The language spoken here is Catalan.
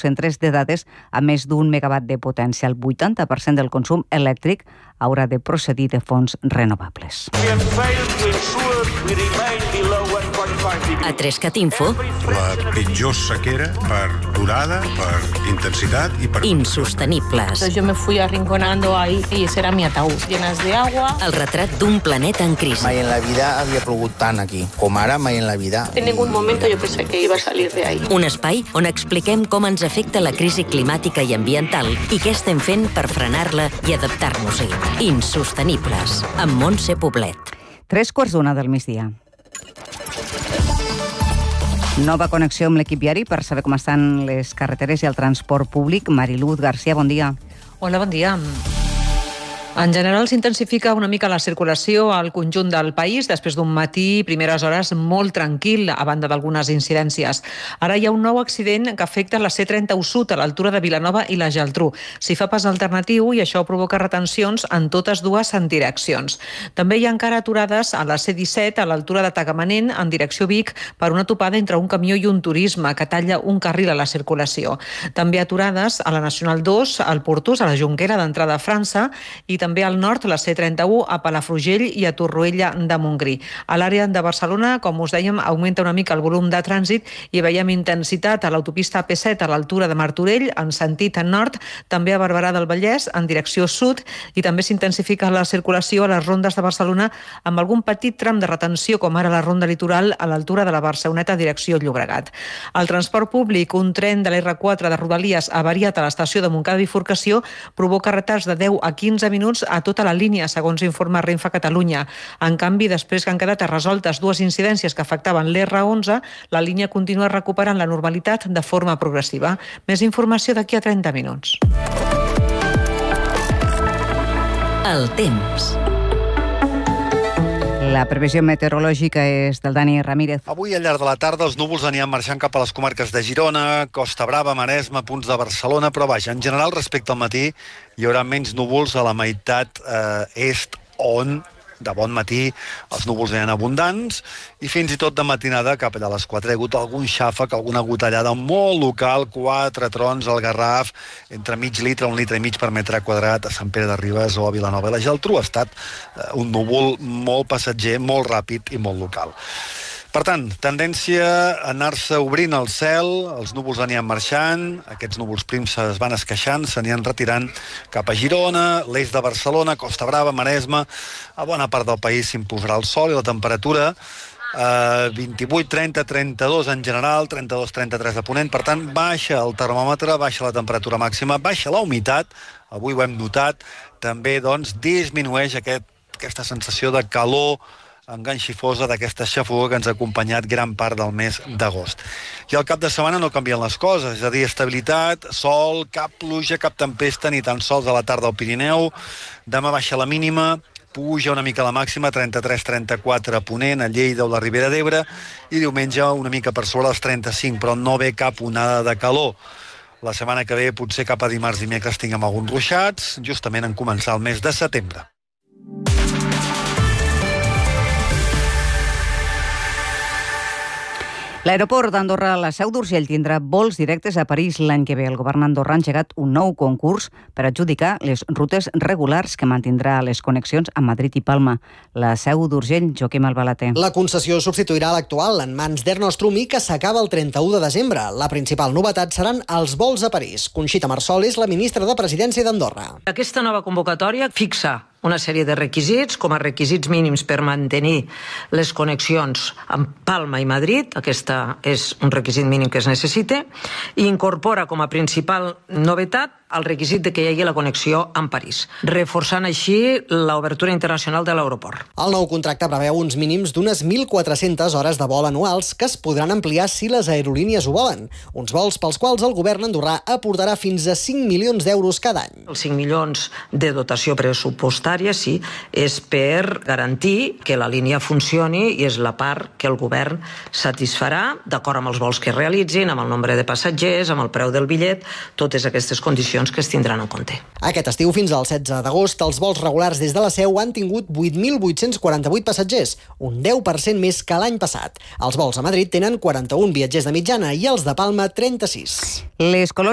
centres de dades a més d'un megawatt de potència. El 80% del consum elèctric haurà de procedir de fonts renovables. A 3CAT Info, la pitjor sequera per durada, per intensitat i per... insostenibles. Entonces yo me fui arrinconando ahí y ese era mi ataúd, llenas de agua. El retrat d'un planeta en crisi. Mai en la vida havia plogut tant aquí, com ara mai en la vida. En ningún momento yo pensé que iba a salir de ahí. Un espai on expliquem com ens afecta la crisi climàtica i ambiental i què estem fent per frenar-la i adaptar-nos-hi. Insostenibles, amb Montse Poblet. 3:15 del migdia. Nova connexió amb l'equip viari per saber com estan les carreteres i el transport públic. Mariluz García, bon dia. Hola, bon dia. En general s'intensifica una mica la circulació al conjunt del país després d'un matí, primeres hores, molt tranquil, a banda d'algunes incidències. Ara hi ha un nou accident que afecta la C31 Sud, a l'altura de Vilanova i la Geltrú. S'hi fa pas alternatiu i això provoca retencions en totes dues direccions. També hi ha encara aturades a la C17, a l'altura de Tagamanent, en direcció Vic, per una topada entre un camió i un turisme que talla un carril a la circulació. També aturades a la Nacional 2, al Portús, a la Jonquera d'entrada a França, i també al nord, la C31, a Palafrugell i a Torroella de Montgrí. A l'àrea de Barcelona, com us dèiem, augmenta una mica el volum de trànsit i veiem intensitat a l'autopista AP7 a l'altura de Martorell, en sentit nord, també a Barberà del Vallès, en direcció sud, i també s'intensifica la circulació a les rondes de Barcelona amb algun petit tram de retenció, com ara la ronda litoral a l'altura de la Barceloneta, direcció Llobregat. El transport públic, un tren de l'R4 de Rodalies avariat a l'estació de Montcada Bifurcació, provoca retards de 10 a 15 minuts a tota la línia, segons informa Renfe Catalunya. En canvi, després que han quedat resoltes dues incidències que afectaven l'R11, la línia continua recuperant la normalitat de forma progressiva. Més informació d'aquí a 30 minuts. El temps. La previsió meteorològica és del Dani Ramírez. Avui, al llarg de la tarda, els núvols aniran marxant cap a les comarques de Girona, Costa Brava, Maresme, punts de Barcelona, però vaja, en general, respecte al matí, hi haurà menys núvols a la meitat est, on de bon matí els núvols eren abundants i fins i tot de matinada cap allà a les 4 hi ha hagut algun xàfec, alguna gotellada molt local, 4 trons al Garraf, entre mig litre, 1,5 litres per metre quadrat a Sant Pere de Ribes o a Vilanova i la Geltrú. Ha estat un núvol molt passatger, molt ràpid i molt local. Per tant, tendència a anar-se obrint el cel, els núvols aniran marxant, aquests núvols prims es van esqueixant, s'aniran retirant cap a Girona, l'est de Barcelona, Costa Brava, Maresme, a bona part del país s'imposarà el sol i la temperatura 28, 30, 32 en general, 32, 33 de ponent, per tant, baixa el termòmetre, baixa la temperatura màxima, baixa la humitat, avui ho hem notat, també, doncs, disminueix aquesta sensació de calor enganxifosa d'aquesta xafogor que ens ha acompanyat gran part del mes d'agost. I al cap de setmana no canvien les coses, és a dir, estabilitat, sol, cap pluja, cap tempesta, ni tan sols a la tarda al Pirineu. Demà baixa la mínima, puja una mica la màxima, 33-34 a Ponent, a Lleida o la Ribera d'Ebre, i diumenge una mica per sobre les 35, però no ve cap onada de calor. La setmana que ve, potser cap a dimarts i dimecres tinguem alguns ruixats, justament en començar el mes de setembre. L'aeroport d'Andorra, la Seu d'Urgell, tindrà vols directes a París l'any que ve. El govern andorrà ha engegat un nou concurs per adjudicar les rutes regulars que mantindrà les connexions a Madrid i Palma. La Seu d'Urgell, Joaquim Albalater. La concessió substituirà l'actual en mans d'Air Nostrum, que s'acaba el 31 de desembre. La principal novetat seran els vols a París. Conxita Marsol és la ministra de Presidència d'Andorra. Aquesta nova convocatòria fixa una sèrie de requisits, com a requisits mínims per mantenir les connexions amb Palma i Madrid, aquesta és un requisit mínim que es necessita, i incorpora com a principal novetat el requisit de que hi hagi la connexió amb París, reforçant així l'obertura internacional de l'aeroport. El nou contracte preveu uns mínims d'unes 1.400 hores de vol anuals que es podran ampliar si les aerolínies ho volen. Uns vols pels quals el govern andorrà aportarà fins a 5 milions d'euros cada any. Els 5 milions de dotació pressupostària, sí, és per garantir que la línia funcioni i és la part que el govern satisfarà d'acord amb els vols que es realitzin, amb el nombre de passatgers, amb el preu del bitllet, totes aquestes condicions que es tindran en compte. Aquest estiu, fins al 16 d'agost, els vols regulars des de la Seu han tingut 8.848 passatgers, un 10% més que l'any passat. Els vols a Madrid tenen 41 viatgers de mitjana i els de Palma 36. Les